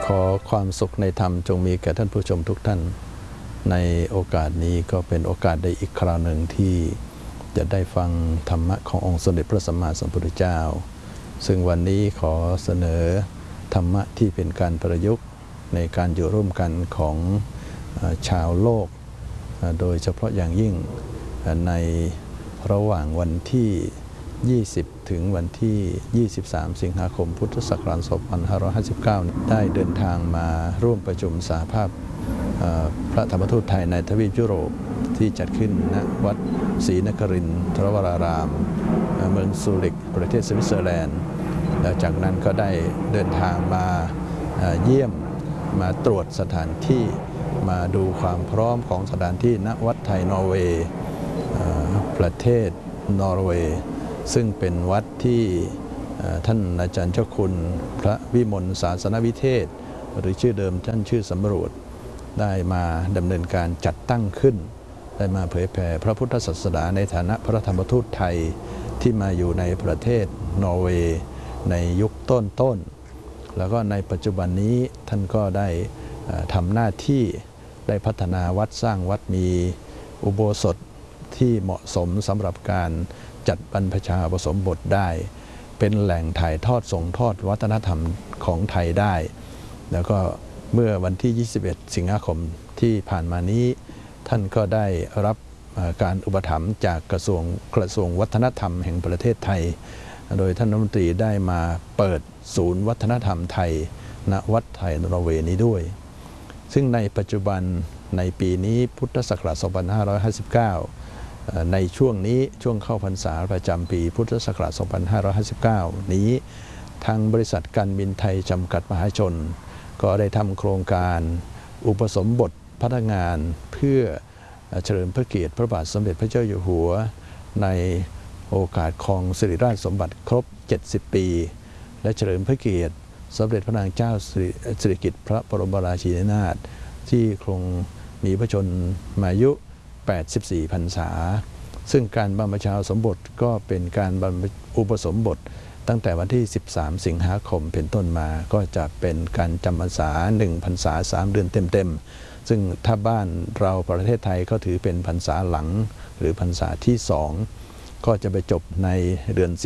ขอความสุขในธรรมจงมีแก่ท่านผู้ชมทุกท่านในโอกาสนี้ก็เป็นโอกาสได้อีกคราวหนึ่งที่จะได้ฟังธรรมะขององค์สมเด็จพระสัมมาสัมพุทธเจ้าซึ่งวันนี้ขอเสนอธรรมะที่เป็นการประยุกต์ในการอยู่ร่วมกันของชาวโลกโดยเฉพาะอย่างยิ่งในระหว่างวันที่20ถึงวันที่23สิงหาคมพุทธศักราช2559ได้เดินทางมาร่วมประชุมสหภาพพระธรรมทูตไทยในทวีปยุโรปที่จัดขึ้นณวัดศรีนครินทรวรารามเมืองซูริกประเทศสวิตเซอร์แลนด์แล้วจากนั้นก็ได้เดินทางมาเยี่ยมมาตรวจสถานที่มาดูความพร้อมของสถานที่ณวัดไทยนอร์เวย์ประเทศนอร์เวย์ซึ่งเป็นวัดที่ท่านอาจารย์เจ้าคุณพระวิมลศาสนวิเทศหรือชื่อเดิมท่านชื่อสำรวจได้มาดำเนินการจัดตั้งขึ้นได้มาเผยแผ่พระพุทธศาสนาในฐานะพระธรรมทูตไทยที่มาอยู่ในประเทศนอร์เวย์ในยุคต้นแล้วก็ในปัจจุบันนี้ท่านก็ได้ทำหน้าที่ได้พัฒนาวัดสร้างวัดมีอุโบสถที่เหมาะสมสำหรับการจัดบรรพชาอุปสมบทได้เป็นแหล่งถ่ายทอดส่งทอดวัฒนธรรมของไทยได้แล้วก็เมื่อวันที่21สิงหาคมที่ผ่านมานี้ท่านก็ได้รับการอุปถัมภ์จากกระทรวงวัฒนธรรมแห่งประเทศไทยโดยท่านรัฐมนตรีได้มาเปิดศูนย์วัฒนธรรมไทยณวัดไทยนอร์เวย์นี้ด้วยซึ่งในปัจจุบันในปีนี้พุทธศักราช2559ในช่วงนี้ช่วงเข้าพรรษาประจำปีพุทธศักราช2559นี้ทางบริษัทการบินไทยจำกัดมหาชนก็ได้ทำโครงการอุปสมบทพนักงานเพื่อเฉลิมพระเกียรติพระบาทสมเด็จพระเจ้าอยู่หัวในโอกาสครองสิริราชสมบัติครบ70ปีและเฉลิมพระเกียรติสมเด็จพระนางเจ้าสิริกิติ์พระบรมราชินีนาถที่ครองมีพระชนมายุ84พรรษาซึ่งการบรรพชาอุปสมบทก็เป็นการบรรพอุปสมบทตั้งแต่วันที่13สิงหาคมเป็นต้นมาก็จะเป็นการจำพรรษา1พรรษา3เดือนเต็มๆซึ่งถ้าบ้านเราประเทศไทยก็ถือเป็นพรรษาหลังหรือพรรษาที่2ก็จะไปจบในเดือน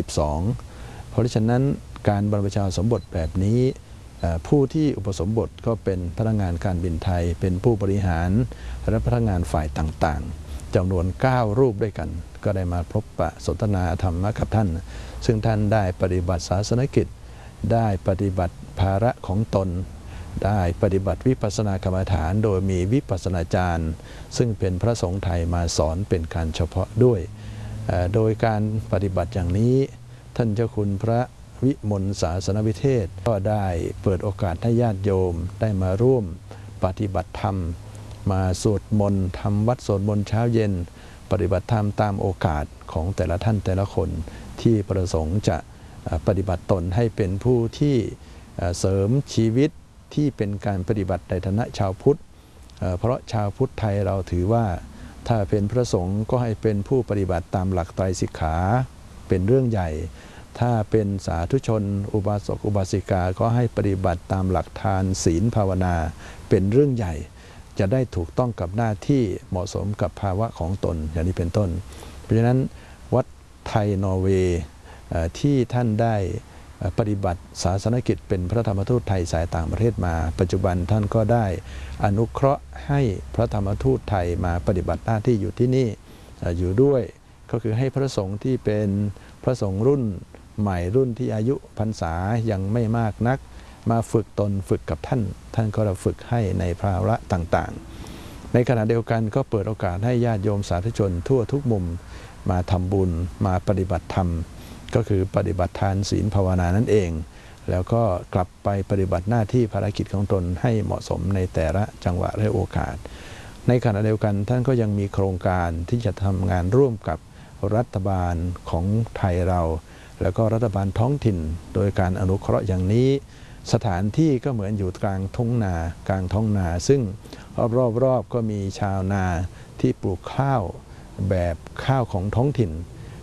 12เพราะฉะนั้นการบรรพชาอุปสมบทแบบนี้ผู้ที่อุปสมบทก็เป็นพนักงานการบินไทยเป็นผู้บริหารและพนักงานฝ่ายต่างๆจำนวน9รูปด้วยกันก็ได้มาพบปะสนทนาธรรมะกับท่านซึ่งท่านได้ปฏิบัติศาสนกิจได้ปฏิบัติภาระของตนได้ปฏิบัติวิปัสสนากรรมฐานโดยมีวิปัสสนาจารย์ซึ่งเป็นพระสงฆ์ไทยมาสอนเป็นการเฉพาะด้วยโดยการปฏิบัติอย่างนี้ท่านเจ้าคุณพระวิมลศาสนวิเทศก็ได้เปิดโอกาสให้ญาติโยมได้มาร่วมปฏิบัติธรรมมาสวดมนต์ทำวัดสวดมนต์เช้าเย็นปฏิบัติธรรมตามโอกาสของแต่ละท่านแต่ละคนที่ประสงค์จะปฏิบัติตนให้เป็นผู้ที่เสริมชีวิตที่เป็นการปฏิบัติในฐานะชาวพุทธเพราะชาวพุทธไทยเราถือว่าถ้าเป็นพระสงฆ์ก็ให้เป็นผู้ปฏิบัติตามหลักไตรสิกขาเป็นเรื่องใหญ่ถ้าเป็นสาธุชนอุบาสกอุบาสิกาก็ให้ปฏิบัติตามหลักทานศีลภาวนาเป็นเรื่องใหญ่จะได้ถูกต้องกับหน้าที่เหมาะสมกับภาวะของตนอย่างนี้เป็นต้นเพราะฉะนั้นวัดไทยนอร์เวย์ที่ท่านได้ปฏิบัติศาสนกิจเป็นพระธรรมทูตไทยสายต่างประเทศมาปัจจุบันท่านก็ได้อนุเคราะห์ให้พระธรรมทูตไทยมาปฏิบัติหน้าที่อยู่ที่นี่อยู่ด้วยก็คือให้พระสงฆ์ที่เป็นพระสงฆ์รุ่นใหม่รุ่นที่อายุพรรษายังไม่มากนักมาฝึกตนฝึกกับท่านก็จะฝึกให้ในภาระต่างๆในขณะเดียวกันก็เปิดโอกาสให้ญาติโยมสาธุชนทั่วทุกมุมมาทำบุญมาปฏิบัติธรรมก็คือปฏิบัติทานศีลภาวนานั่นเองแล้วก็กลับไปปฏิบัติหน้าที่ภารกิจของตนให้เหมาะสมในแต่ละจังหวะและโอกาสในขณะเดียวกันท่านก็ยังมีโครงการที่จะทำงานร่วมกับรัฐบาลของไทยเราแล้วก็รัฐบาลท้องถิ่นโดยการอนุเคราะห์อย่างนี้สถานที่ก็เหมือนอยู่กลางท้องนาซึ่งรอบก็มีชาวนาที่ปลูกข้าวแบบข้าวของท้องถิ่น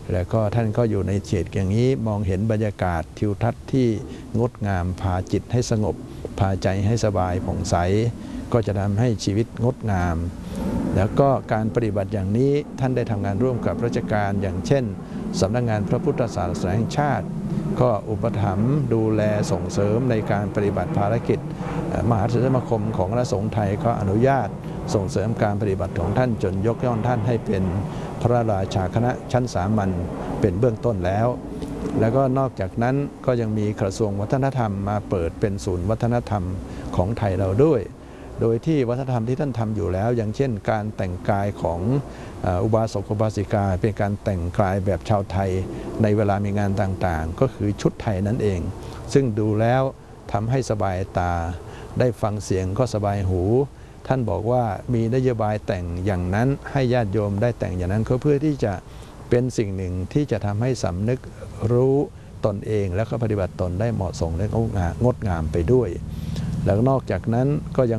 แล้วก็ท่านก็อยู่ในเขตอย่างนี้มองเห็นบรรยากาศทิวทัศน์ที่งดงามพาจิตให้สงบพาใจให้สบายผ่องใสก็จะทำให้ชีวิตงดงามแล้วก็การปฏิบัติอย่างนี้ท่านได้ทำงานร่วมกับราชการอย่างเช่นสำนักงานพระพุทธศาสนาแห่งชาติก็อุปถัมภ์ดูแลส่งเสริมในการปฏิบัติภารกิจมหาเถรสมาคมของคณะสงฆ์ไทยก็อนุญาตส่งเสริมการปฏิบัติของท่านจนยกย่องท่านให้เป็นพระราชาคณะชั้นสามัญเป็นเบื้องต้นแล้วก็นอกจากนั้นก็ยังมีกระทรวงวัฒนธรรมมาเปิดเป็นศูนย์วัฒนธรรมของไทยเราด้วยโดยที่วัฒนธรรมที่ท่านทำอยู่แล้วอย่างเช่นการแต่งกายของอุบาสกอุบาสิกาเป็นการแต่งกายแบบชาวไทยในเวลามีงานต่างๆก็คือชุดไทยนั่นเองซึ่งดูแล้วทำให้สบายตาได้ฟังเสียงก็สบายหูท่านบอกว่ามีนโยบายแต่งอย่างนั้นให้ญาติโยมได้แต่งอย่างนั้นก็เพื่อที่จะเป็นสิ่งหนึ่งที่จะทำให้สำนึกรู้ตนเองแล้วก็ปฏิบัติตนได้เหมาะสมและงดงามไปด้วยแล้วนอกจากนั้นก็ยัง